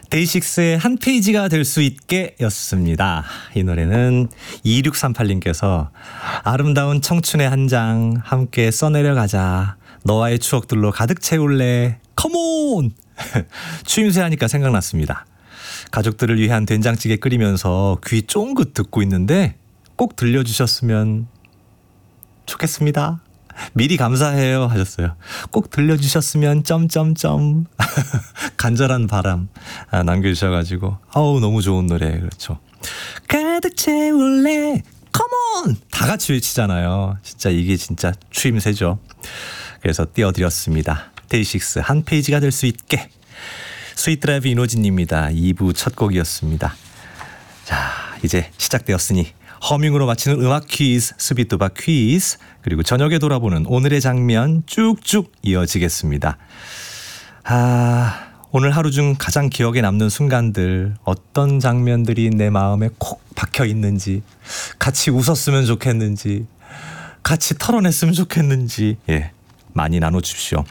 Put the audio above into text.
데이식스의 한 페이지가 될 수 있게 였습니다. 이 노래는 2638님께서 아름다운 청춘의 한 장 함께 써내려가자. 너와의 추억들로 가득 채울래. 컴온! 추임새 하니까 생각났습니다. 가족들을 위한 된장찌개 끓이면서 귀 쫑긋 듣고 있는데 꼭 들려주셨으면 좋겠습니다. 미리 감사해요 하셨어요. 꼭 들려주셨으면 점점점 간절한 바람 남겨주셔가지고 아우 너무 좋은 노래. 그렇죠. 가득 채울래 컴온 다 같이 외치잖아요. 진짜 이게 진짜 추임새죠. 그래서 띄워드렸습니다. 데이식스 한 페이지가 될 수 있게. 스윗드라이브 이노진입니다. 2부 첫 곡이었습니다. 자 이제 시작되었으니 허밍으로 마치는 음악 퀴즈, 수비뚜바 퀴즈, 그리고 저녁에 돌아보는 오늘의 장면 쭉쭉 이어지겠습니다. 오늘 하루 중 가장 기억에 남는 순간들, 어떤 장면들이 내 마음에 콕 박혀 있는지, 같이 웃었으면 좋겠는지, 같이 털어냈으면 좋겠는지, 많이 나눠주십시오.